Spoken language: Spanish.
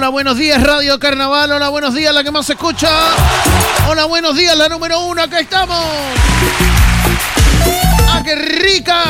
buenos días Radio Carnaval, hola, buenos días la que más se escucha, hola, buenos días la número 1, acá estamos. ¡Ah, qué rica!